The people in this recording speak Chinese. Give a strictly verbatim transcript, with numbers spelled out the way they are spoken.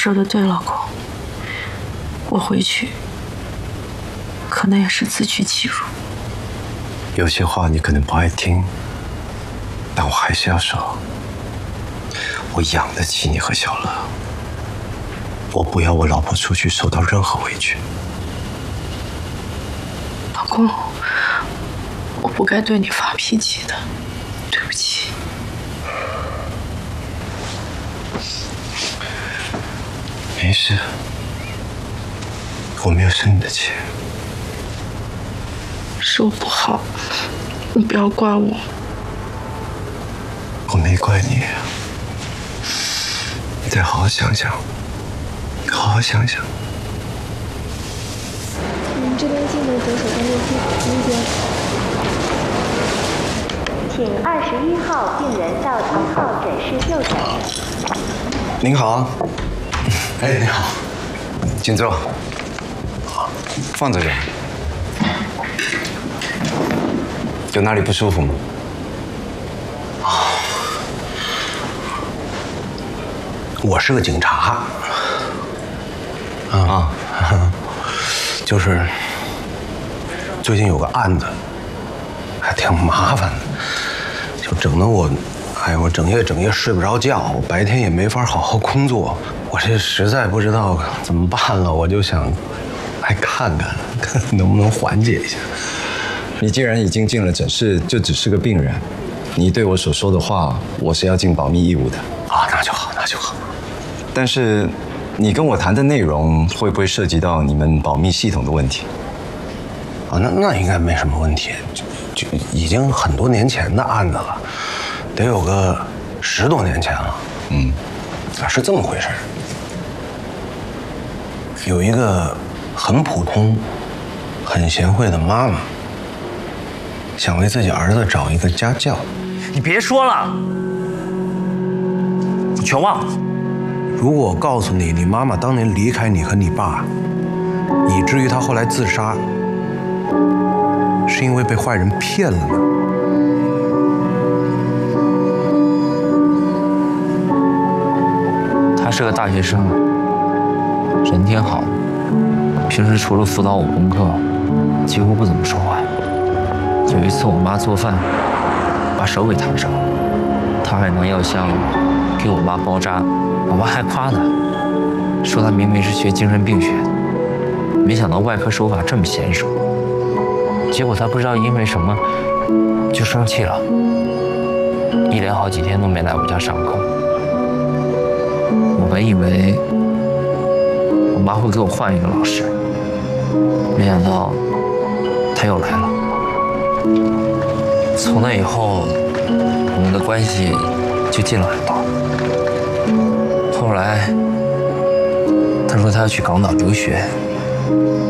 说的对，老公，我回去可能也是自取其辱。 有些话你可能不爱听，但我还是要说，我养得起你和小乐，我不要我老婆出去受到任何委屈。 老公，我不该对你发脾气的，对不起。 没事，我没有生你的气。 是我不好，你不要怪我。 我没怪你，你再好好想想，好好想想。 您这边进入左手边电梯，您先。 请二十一号病人到一号诊室就诊。 您好。哎，你好，请坐。放这边。有哪里不舒服吗？啊，我是个警察。啊，就是最近有个案子，还挺麻烦的，就整得我，哎，我整夜整夜睡不着觉，我白天也没法好好工作。我这实在不知道怎么办了，我就想来看看，看能不能缓解一下。 你既然已经进了诊室，就只是个病人，你对我所说的话，我是要尽保密义务的。 啊，那就好，那就好。 但是，你跟我谈的内容会不会涉及到你们保密系统的问题？ 啊，那那应该没什么问题，就就已经很多年前的案子了，得有个十多年前了。嗯，啊，是这么回事。有一个很普通、很贤惠的妈妈，想为自己儿子找一个家教。 你别说了，你全忘了。 如果我告诉你，你妈妈当年离开你和你爸，以至于她后来自杀，是因为被坏人骗了呢？ 他是个大学生，人挺好，平时除了辅导我功课，几乎不怎么说话。有一次我妈做饭，把手给烫伤了，他还拿药箱给我妈包扎，我妈还夸他，说他明明是学精神病学的，没想到外科手法这么娴熟。结果他不知道因为什么就生气了，一连好几天都没来我家上课。我本以为我妈会给我换一个老师，没想到他又来了。从那以后，我们的关系就近了很多。后来，他说他要去港岛留学，